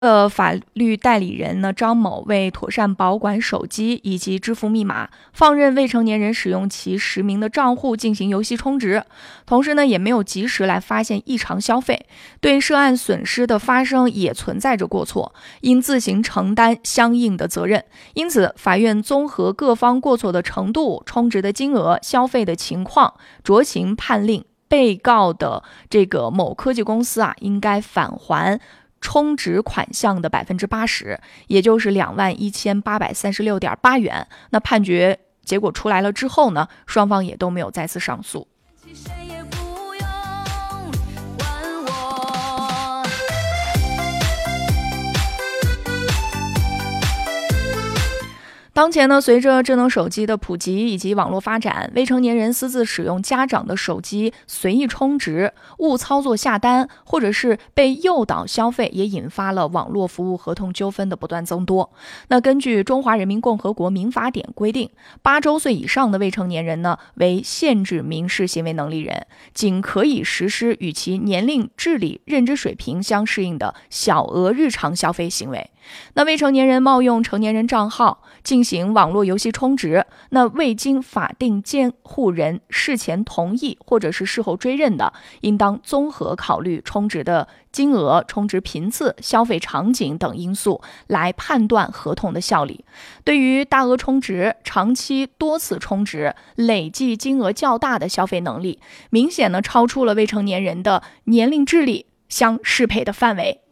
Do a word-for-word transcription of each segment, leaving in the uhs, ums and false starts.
呃，法律代理人呢张某为妥善保管手机以及支付密码，放任未成年人使用其实名的账户进行游戏充值，同时呢也没有及时来发现异常消费，对涉案损失的发生也存在着过错，应自行承担相应的责任。因此，法院综合各方过错的程度、充值的金额、消费的情况，酌情判令被告的这个某科技公司啊，应该返还充值款项的百分之八十，也就是两万一千八百三十六点八元。那判决结果出来了之后呢，双方也都没有再次上诉。当前呢，随着智能手机的普及以及网络发展，未成年人私自使用家长的手机随意充值、误操作下单，或者是被诱导消费，也引发了网络服务合同纠纷的不断增多。那根据《中华人民共和国民法典》规定，八周岁以上的未成年人呢，为限制民事行为能力人，仅可以实施与其年龄、智力、认知水平相适应的小额日常消费行为。那未成年人冒用成年人账号进行网络游戏充值，那未经法定监护人事前同意或者是事后追认的，应当综合考虑充值的金额、充值频次、消费场景等因素来判断合同的效力。对于大额充值、长期多次充值、累计金额较大的消费能力，明显呢超出了未成年人的年龄、智力相适配的范围。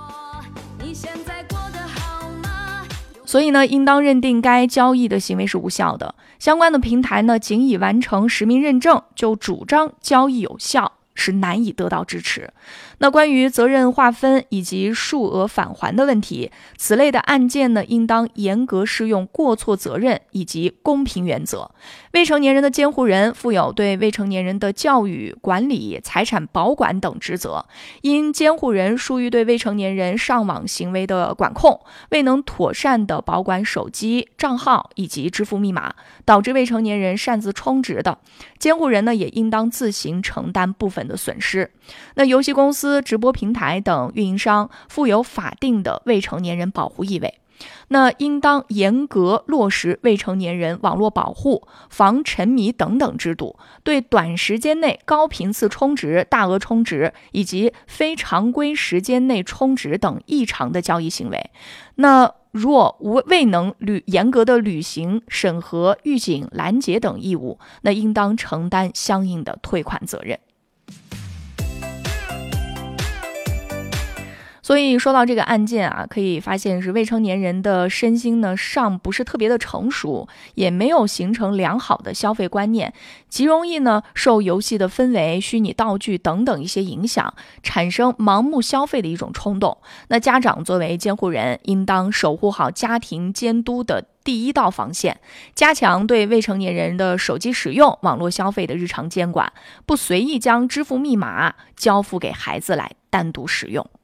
所以呢，应当认定该交易的行为是无效的。相关的平台呢，仅已完成实名认证，就主张交易有效，是难以得到支持。那关于责任划分以及数额返还的问题，此类的案件呢，应当严格适用过错责任以及公平原则。未成年人的监护人负有对未成年人的教育、管理、财产保管等职责，因监护人疏于对未成年人上网行为的管控，未能妥善的保管手机账号以及支付密码，导致未成年人擅自充值的，监护人呢也应当自行承担部分的损失。那游戏公司、直播平台等运营商负有法定的未成年人保护义务，那应当严格落实未成年人网络保护、防沉迷等等制度，对短时间内高频次充值、大额充值以及非常规时间内充值等异常的交易行为，那若无未能履严格的履行审核、预警、拦截等义务，那应当承担相应的退款责任。所以说到这个案件啊，可以发现是未成年人的身心呢尚不是特别的成熟，也没有形成良好的消费观念，极容易呢受游戏的氛围、虚拟道具等等一些影响，产生盲目消费的一种冲动。那家长作为监护人，应当守护好家庭监督的第一道防线，加强对未成年人的手机使用、网络消费的日常监管，不随意将支付密码交付给孩子来单独使用。